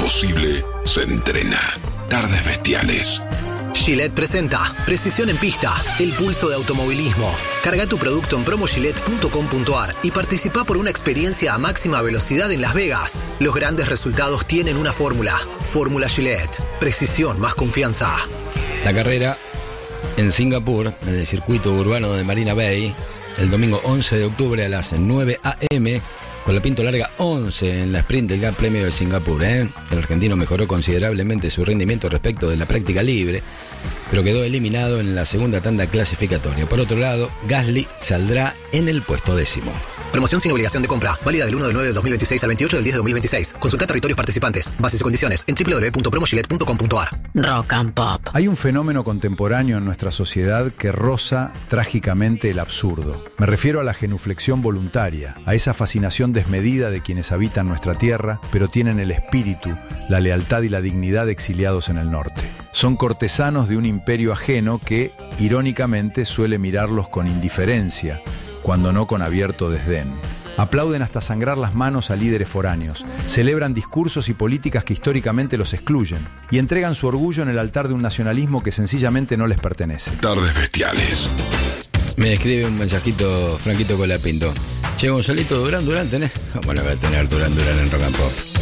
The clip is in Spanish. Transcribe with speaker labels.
Speaker 1: imposible se entrena. Tardes Bestiales.
Speaker 2: Gillette presenta Precisión en Pista, el pulso de automovilismo. Carga tu producto en promogillette.com.ar y participa por una experiencia a máxima velocidad en Las Vegas. Los grandes resultados tienen una fórmula. Fórmula Gillette. Precisión más confianza.
Speaker 3: La carrera en Singapur, en el circuito urbano de Marina Bay, el domingo 11 de octubre a las 9 a.m., con la Pinto Larga 11 en la sprint del Gran Premio de Singapur. El argentino mejoró considerablemente su rendimiento respecto de la práctica libre, pero quedó eliminado en la segunda tanda clasificatoria. Por otro lado, Gasly saldrá en el puesto 10º.
Speaker 2: Promoción sin obligación de compra. Válida del 1 de 9 de 2026 al 28 del 10 de 2026. Consulta territorios participantes. Bases y condiciones en www.promogillette.com.ar.
Speaker 4: Rock and Pop.
Speaker 5: Hay un fenómeno contemporáneo en nuestra sociedad que roza trágicamente el absurdo. Me refiero a la genuflexión voluntaria, a esa fascinación desmedida de quienes habitan nuestra tierra, pero tienen el espíritu, la lealtad y la dignidad exiliados en el norte. Son cortesanos de un imperio ajeno que, irónicamente, suele mirarlos con indiferencia, cuando no con abierto desdén. Aplauden hasta sangrar las manos a líderes foráneos, celebran discursos y políticas que históricamente los excluyen, y entregan su orgullo en el altar de un nacionalismo que sencillamente no les pertenece.
Speaker 1: Tardes Bestiales.
Speaker 3: Me escribe un mensajito Franquito Colapinto. Che, Gonzalito, Durán, ¿tenés? ¿Cómo no va a tener Durán en Rock and Pop?